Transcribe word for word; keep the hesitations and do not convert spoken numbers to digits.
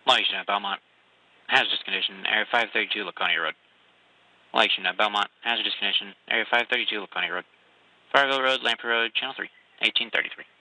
Location at Belmont. Hazardous condition. Area five thirty-two, Laconia Road. Location at Belmont. Hazardous condition. Area five thirty-two, Laconia Road. Farville Road, Lamprey Road, Channel three. eighteen thirty-three.